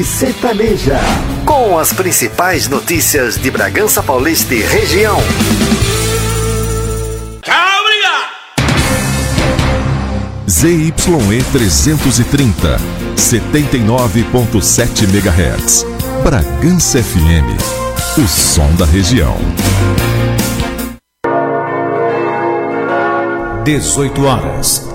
Tarde Sertaneja. Com as principais notícias de Bragança Paulista e região. Tchau, obrigado! ZYE 330, 79.7 MHz. Bragança FM, o som da região. 18 horas